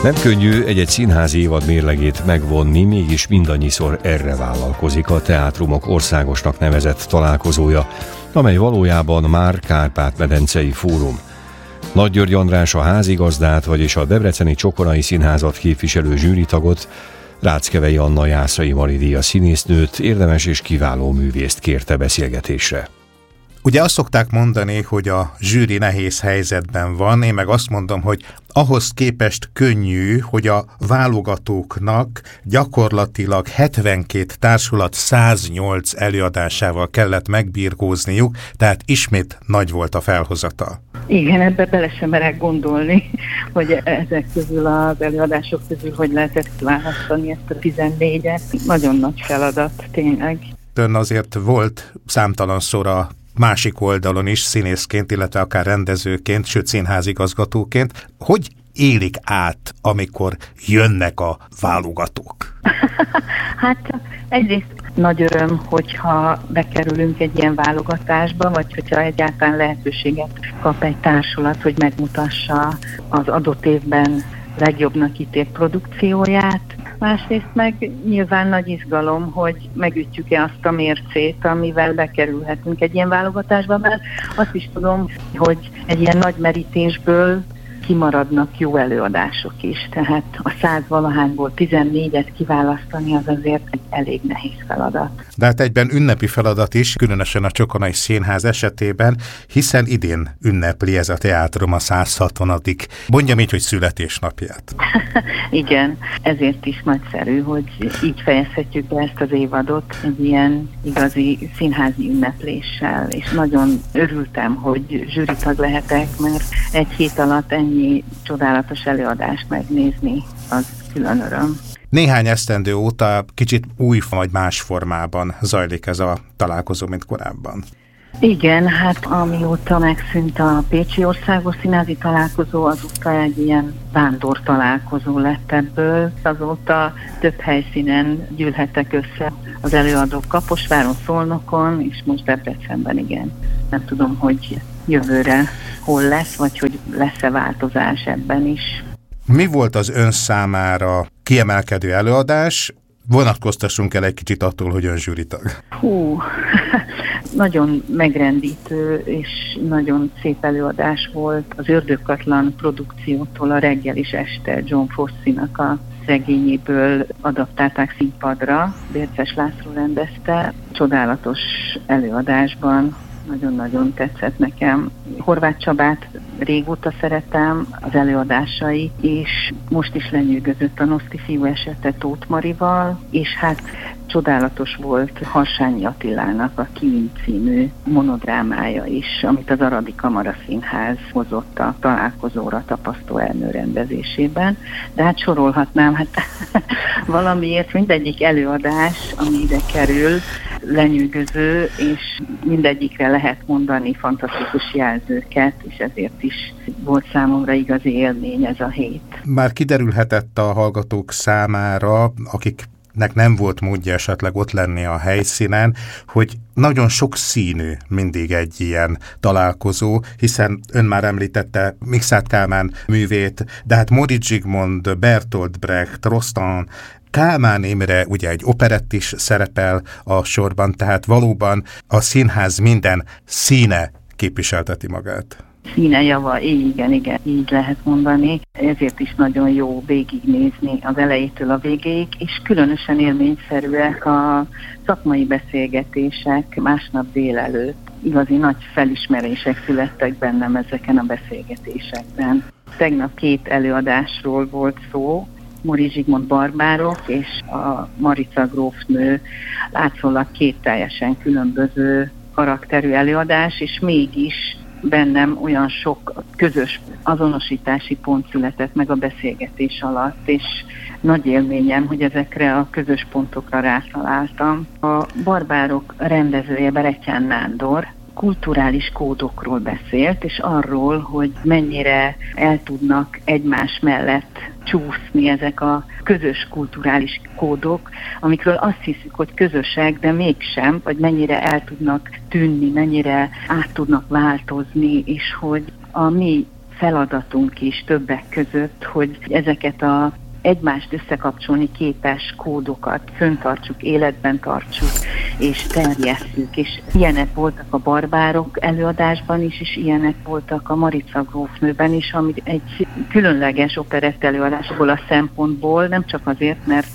Nem könnyű egy-egy színházi évad mérlegét megvonni, mégis mindannyiszor erre vállalkozik a Teátrumok országosnak nevezett találkozója, amely valójában már Kárpát-medencei fórum. Nagy György András a házigazdát, vagyis a Debreceni Csokonai Színházat képviselő zsűritagot, Ráckevei Anna Jászai Mari díjas színésznőt, érdemes és kiváló művészt kérte beszélgetésre. Ugye azt szokták mondani, hogy a zsűri nehéz helyzetben van, én meg azt mondom, hogy ahhoz képest könnyű, hogy a válogatóknak gyakorlatilag 72 társulat 108 előadásával kellett megbirkózniuk, tehát ismét nagy volt a felhozatal. Igen, ebbe bele sem merek gondolni, hogy ezek közül az előadások közül hogy lehetett választani ezt a 14-et. Nagyon nagy feladat, tényleg. Ön azért volt számtalanszor a másik oldalon is színészként, illetve akár rendezőként, sőt színházigazgatóként. Hogy élik át, amikor jönnek a válogatók? Hát egyrészt nagy öröm, hogyha bekerülünk egy ilyen válogatásba, vagy hogyha egyáltalán lehetőséget kap egy társulat, hogy megmutassa az adott évben legjobbnak ítélt produkcióját. Másrészt meg nyilván nagy izgalom, hogy megütjük-e azt a mércét, amivel bekerülhetünk egy ilyen válogatásba, mert azt is tudom, hogy egy ilyen nagy merítésből kimaradnak jó előadások is. Tehát a 100-valahányból 14-et kiválasztani az azért egy elég nehéz feladat. De hát egyben ünnepi feladat is, különösen a Csokonai Színház esetében, hiszen idén ünnepli ez a teátrum a 160. mondjam így, hogy születésnapját. Igen, ezért is nagyszerű, hogy így fejezhetjük be ezt az évadot egy ilyen igazi színházi ünnepléssel, és nagyon örültem, hogy zsűritag lehetek, mert egy hét alatt ennyi csodálatos előadást megnézni, az külön öröm. Néhány esztendő óta kicsit új vagy más formában zajlik ez a találkozó, mint korábban. Igen, hát amióta megszűnt a Pécsi Országos Színházi Találkozó, azóta egy ilyen vándor találkozó lett ebből. Azóta több helyszínen gyűlhettek össze az előadók Kaposváron, Szolnokon, és most Debrecenben, igen. Nem tudom, hogy jövőre hol lesz, vagy hogy lesz-e változás ebben is. Mi volt az ön számára kiemelkedő előadás? Vonatkoztassunk el egy kicsit attól, hogy ön zsűritag. Nagyon megrendítő és nagyon szép előadás volt. Az Ördögkatlan produkciótól a Reggel és este John Fosse-nak a regényéből adaptálták színpadra. Bérces László rendezte. Csodálatos előadásban. Nagyon-nagyon tetszett nekem. Horváth Csabát régóta szeretem, az előadásai, és most is lenyűgözött a Noszti fiú esete Tóth Marival, és hát csodálatos volt Harsányi Attilának a Kiin című monodrámája is, amit az Aradi Kamara Színház hozott a találkozóra Tapasztó Ernő rendezésében. De hát sorolhatnám, hát valamiért mindegyik előadás, ami ide kerül, lenyűgöző, és mindegyikre lehet mondani fantasztikus jelzőket, és ezért is volt számomra igazi élmény ez a hét. Már kiderülhetett a hallgatók számára, akiknek nem volt módja esetleg ott lenni a helyszínen, hogy nagyon sok színű mindig egy ilyen találkozó, hiszen ön már említette Mikszáth Kálmán művét, de hát Móricz Zsigmond, Bertolt Brecht, Rostand, Kálmán Imre, ugye egy operett is szerepel a sorban, tehát valóban a színház minden színe képviselteti magát. Színe java, igen, így lehet mondani. Ezért is nagyon jó végignézni az elejétől a végéig, és különösen élményszerűek a szakmai beszélgetések másnap délelőtt. Igazi nagy felismerések születtek bennem ezeken a beszélgetésekben. Tegnap 2 előadásról volt szó, Móricz Zsigmond Barbárok és a Marica grófnő, látszólag 2 teljesen különböző karakterű előadás, és mégis bennem olyan sok közös azonosítási pont született meg a beszélgetés alatt, és nagy élményem, hogy ezekre a közös pontokra rátaláltam. A Barbárok rendezője Beretyán Nándor kulturális kódokról beszélt, és arról, hogy mennyire el tudnak egymás mellett csúszni ezek a közös kulturális kódok, amikről azt hiszük, hogy közösek, de mégsem, vagy mennyire el tudnak tűnni, mennyire át tudnak változni, és hogy a mi feladatunk is többek között, hogy ezeket a egymást összekapcsolni képes kódokat föntartsuk, életben tartsuk, és terjesszük. És ilyenek voltak a Barbárok előadásban is, és ilyenek voltak a Marica grófnőben is, ami egy különleges operett előadásból a szempontból, nem csak azért, mert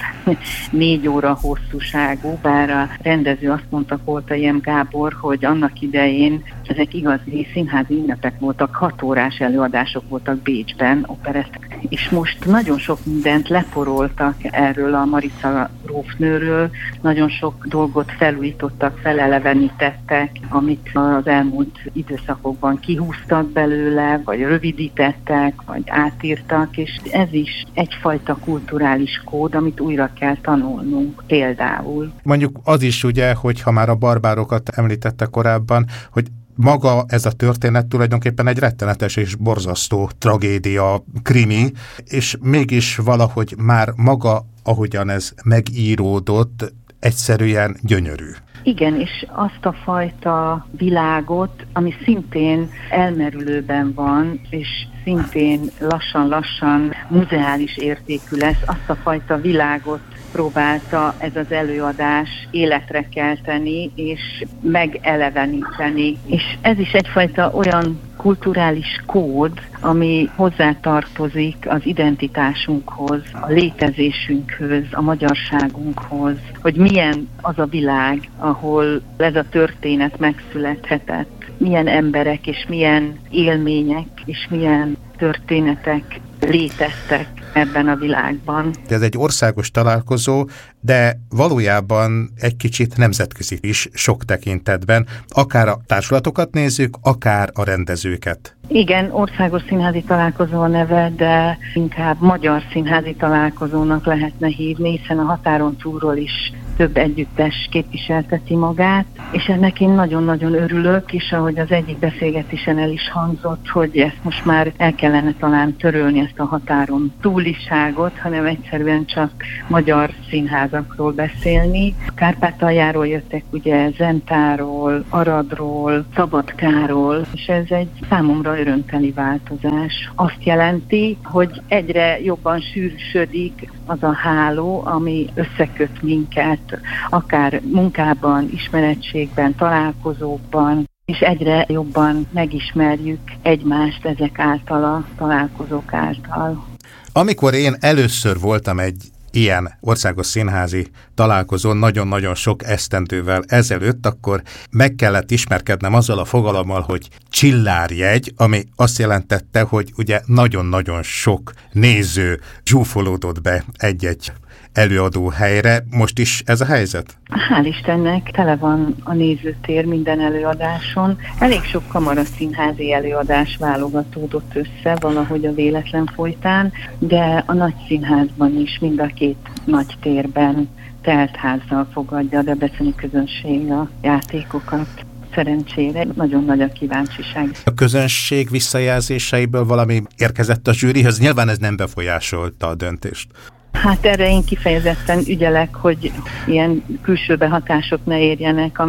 4 óra hosszúságú, bár a rendező azt mondta, Koltai M. Gábor, hogy annak idején ezek igazi színházi ünnepek voltak, 6 órás előadások voltak Bécsben, operettek. És most nagyon sok mindent leporoltak erről a Marica grófnőről, nagyon sok dolgot felújítottak, felelevenítettek, amit az elmúlt időszakokban kihúztak belőle, vagy rövidítettek, vagy átírtak, és ez is egyfajta kulturális kód, amit újra kell tanulnunk például. Mondjuk az is ugye, hogy ha már a Barbárokat említette korábban, hogy maga ez a történet tulajdonképpen egy rettenetes és borzasztó tragédia, krimi, és mégis valahogy már maga, ahogyan ez megíródott, egyszerűen gyönyörű. Igen, és azt a fajta világot, ami szintén elmerülőben van, és szintén lassan-lassan muzeális értékű lesz, azt a fajta világot próbálta ez az előadás életre kelteni és megeleveníteni. És ez is egyfajta olyan kulturális kód, ami hozzátartozik az identitásunkhoz, a létezésünkhöz, a magyarságunkhoz, hogy milyen az a világ, ahol ez a történet megszülethetett, milyen emberek és milyen élmények és milyen történetek léteztek ebben a világban. Ez egy országos találkozó, de valójában egy kicsit nemzetközi is sok tekintetben. Akár a társulatokat nézzük, akár a rendezőket. Igen, országos színházi találkozó a neve, de inkább magyar színházi találkozónak lehetne hívni, hiszen a határon túlról is több együttes képviselteti magát, és ennek én nagyon-nagyon örülök, és ahogy az egyik beszélgetésen el is hangzott, hogy ezt most már el kellene talán törölni, ezt a határon túliságot, hanem egyszerűen csak magyar színházakról beszélni. Kárpátaljáról jöttek ugye Zentáról, Aradról, Szabadkáról, és ez egy számomra örömteli változás. Azt jelenti, hogy egyre jobban sűrűsödik az a háló, ami összeköt minket, akár munkában, ismerettségben, találkozókban, és egyre jobban megismerjük egymást ezek által, a találkozók által. Amikor én először voltam egy ilyen országos színházi találkozón nagyon-nagyon sok esztendővel ezelőtt, akkor meg kellett ismerkednem azzal a fogalommal, hogy csillárjegy, ami azt jelentette, hogy ugye nagyon-nagyon sok néző zsúfolódott be egy-egy előadó helyre. Most is ez a helyzet? Hál' Istennek tele van a nézőtér minden előadáson. Elég sok kamaraszínházi előadás válogatódott össze valahogy a véletlen folytán, de a nagy színházban is mind a két nagy térben teltházzal fogadja a debreceni közönség a játékokat. Szerencsére nagyon nagy a kíváncsiság. A közönség visszajelzéseiből valami érkezett a zsűrihez? Nyilván ez nem befolyásolta a döntést. Hát erre én kifejezetten ügyelek, hogy ilyen külső behatások ne érjenek,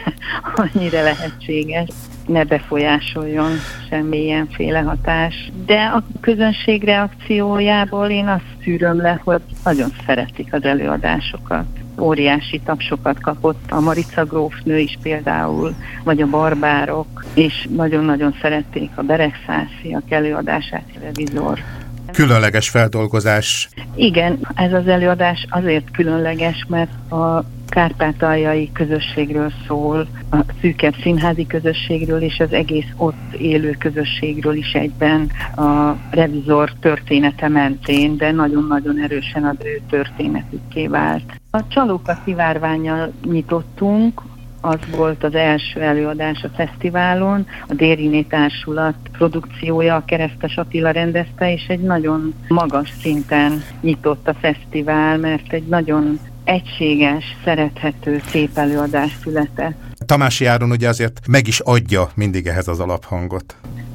annyira lehetséges. Ne befolyásoljon semmilyenféle hatás. De a közönség reakciójából én azt szűröm le, hogy nagyon szeretik az előadásokat. Óriási tapsokat kapott a Marica grófnő is például, vagy a Barbárok, és nagyon-nagyon szerették a Beregszásziak előadását, a Revizor. Különleges feldolgozás. Igen, ez az előadás azért különleges, mert a kárpátaljai közösségről szól, a szűkebb színházi közösségről és az egész ott élő közösségről is egyben a Revizor története mentén, de nagyon-nagyon erősen az ő történetükké vált. A Csalóka szivárvánnyal nyitottunk, az volt az első előadás a fesztiválon, a Dériné Társulat produkciója, a Keresztes Attila rendezte, és egy nagyon magas szinten nyitott a fesztivál, mert egy nagyon egységes, szerethető, szép előadás született. Tamási Áron ugye azért meg is adja mindig ehhez az alaphangot.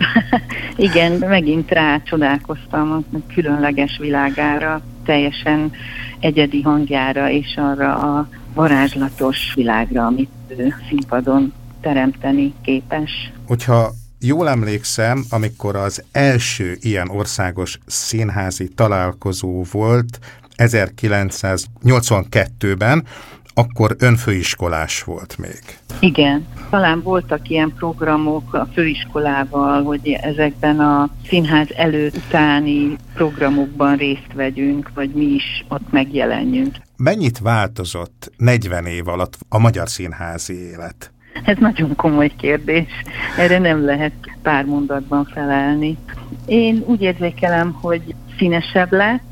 Igen, megint rácsodálkoztam a különleges világára, teljesen egyedi hangjára és arra a varázslatos világra, amit színpadon teremteni képes. Hogyha jól emlékszem, amikor az első ilyen országos színházi találkozó volt 1982-ben, akkor ön főiskolás volt még. Igen, talán voltak ilyen programok a főiskolával, hogy ezekben a színház előtt-utáni programokban részt vegyünk, vagy mi is ott megjelenjünk. Mennyit változott 40 év alatt a magyar színházi élet? Ez nagyon komoly kérdés. Erre nem lehet pár mondatban felelni. Én úgy érzékelem, hogy színesebb lett,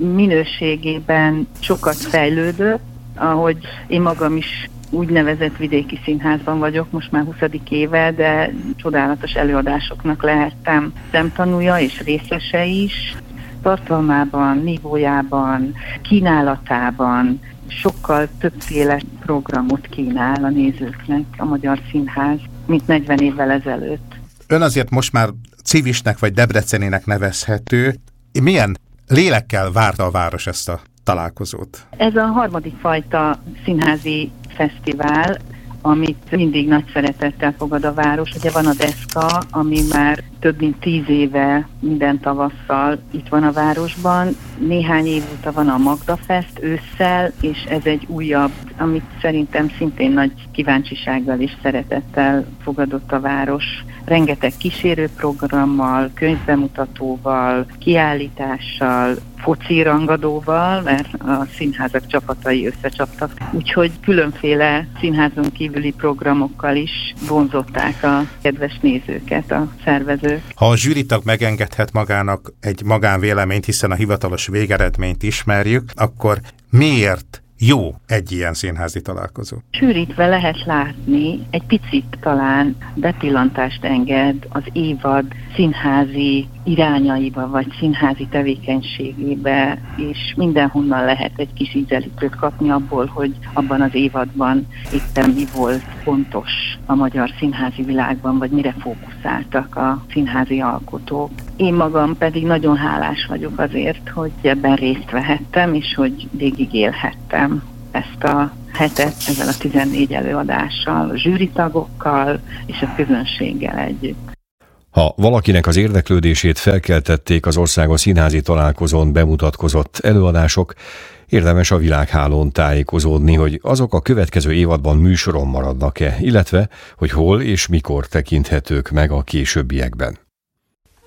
minőségében sokat fejlődött, ahogy én magam is úgynevezett vidéki színházban vagyok, most már 20. éve, de csodálatos előadásoknak lehettem szemtanúja és részese is. Tartalmában, nívójában, kínálatában sokkal többféle programot kínál a nézőknek a magyar színház, mint 40 évvel ezelőtt. Ön azért most már civisnek vagy debreceninek nevezhető. Milyen lélekkel várta a város ezt a találkozót? Ez a harmadik fajta színházi fesztivál, amit mindig nagy szeretettel fogad a város. Ugye van a Deszka, ami már több mint 10 éve minden tavasszal itt van a városban. Néhány év óta van a Magda Fest ősszel, és ez egy újabb, amit szerintem szintén nagy kíváncsisággal és szeretettel fogadott a város. Rengeteg kísérőprogrammal, könyvbemutatóval, kiállítással, foci rangadóval, mert a színházak csapatai összecsaptak. Úgyhogy különféle színházon kívüli programokkal is vonzották a kedves nézőket a szervezők. Ha a zsűritag megengedhet magának egy magánvéleményt, hiszen a hivatalos végeredményt ismerjük, akkor miért jó egy ilyen színházi találkozó? Sűrítve lehet látni, egy picit talán bepillantást enged az évad színházi irányaiba, vagy színházi tevékenységébe, és mindenhonnan lehet egy kis ízelítőt kapni abból, hogy abban az évadban éppen mi volt fontos a magyar színházi világban, vagy mire fókuszáltak a színházi alkotók. Én magam pedig nagyon hálás vagyok azért, hogy ebben részt vehettem, és hogy végigélhettem ezt a hetet ezzel a 14 előadással, a zsűritagokkal és a közönséggel együtt. Ha valakinek az érdeklődését felkeltették az országos színházi találkozón bemutatkozott előadások, érdemes a világhálón tájékozódni, hogy azok a következő évadban műsoron maradnak-e, illetve hogy hol és mikor tekinthetők meg a későbbiekben.